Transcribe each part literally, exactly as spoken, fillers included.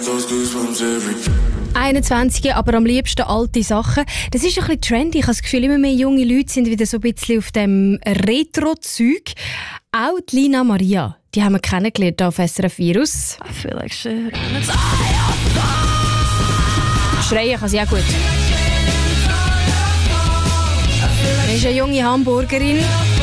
einundzwanzig, aber am liebsten alte Sachen. Das ist ein bisschen trendy. Ich habe das Gefühl, immer mehr junge Leute sind wieder so ein bisschen auf dem Retro-Zeug. Auch die Lina Maria, die haben wir kennengelernt auf S R F Virus. I feel like shit. Schreien kann sie auch gut. Sie ist eine junge Hamburgerin.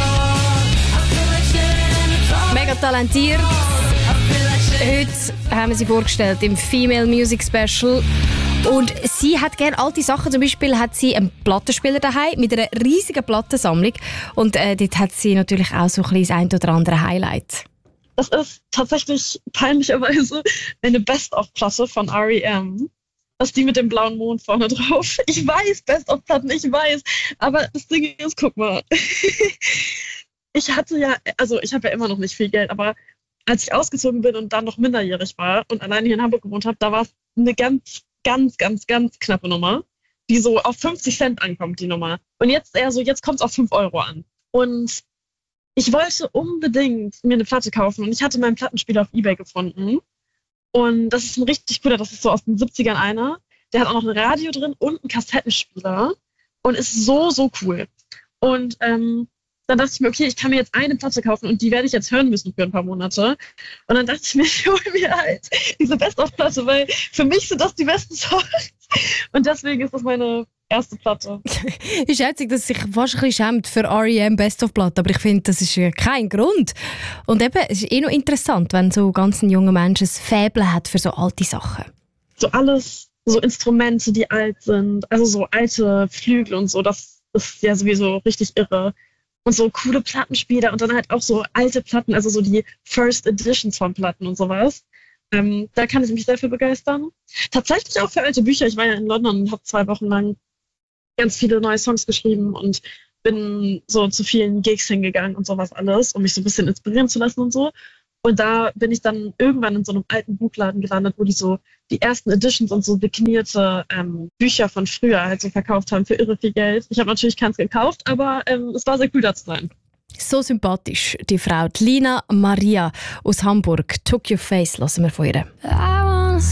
Mega talentiert. Heute haben wir sie vorgestellt im Female Music Special. Und sie hat gerne alte Sachen. Zum Beispiel hat sie einen Plattenspieler daheim mit einer riesigen Plattensammlung. Und äh, dort hat sie natürlich auch so ein bisschen das ein oder andere Highlight. Das ist tatsächlich peinlicherweise eine Best-of-Platte von R E M. Das ist die mit dem blauen Mond vorne drauf. Ich weiß, Best-of-Platten, ich weiß. Aber das Ding ist, guck mal. Ich hatte ja, also ich habe ja immer noch nicht viel Geld, aber als ich ausgezogen bin und dann noch minderjährig war und alleine hier in Hamburg gewohnt habe, da war es eine ganz, ganz, ganz, ganz knappe Nummer, die so auf fünfzig Cent ankommt, die Nummer. Und jetzt eher so, jetzt kommt es auf fünf Euro an. Und ich wollte unbedingt mir eine Platte kaufen und ich hatte meinen Plattenspieler auf eBay gefunden. Und das ist ein richtig cooler, das ist so aus den siebzigern einer. Der hat auch noch ein Radio drin und einen Kassettenspieler und ist so, so cool. Und ähm, dann dachte ich mir, okay, ich kann mir jetzt eine Platte kaufen und die werde ich jetzt hören müssen für ein paar Monate. Und dann dachte ich mir, ich hole mir halt diese Best-of-Platte, weil für mich sind das die besten Songs. Und deswegen ist das meine erste Platte. Ich schätze, dass sich fast ein bisschen schämt für R E M Best-of-Platte, aber ich finde, das ist kein Grund. Und eben, es ist eh noch interessant, wenn so ganz ein junger Mensch ein Faible hat für so alte Sachen. So alles, so Instrumente, die alt sind, also so alte Flügel und so, das ist ja sowieso richtig irre. Und so coole Plattenspieler und dann halt auch so alte Platten, also so die First Editions von Platten und sowas. Ähm, da kann ich mich sehr für begeistern. Tatsächlich auch für alte Bücher. Ich war ja in London und habe zwei Wochen lang ganz viele neue Songs geschrieben und bin so zu vielen Gigs hingegangen und sowas alles, um mich so ein bisschen inspirieren zu lassen und so. Und da bin ich dann irgendwann in so einem alten Buchladen gelandet, wo die so die ersten Editions und so deknierte ähm, Bücher von früher halt so verkauft haben für irre viel Geld. Ich habe natürlich keins gekauft, aber ähm, es war sehr cool, da zu sein. So sympathisch, die Frau, die Lina Maria aus Hamburg. Took Your Face, lassen wir von ihr.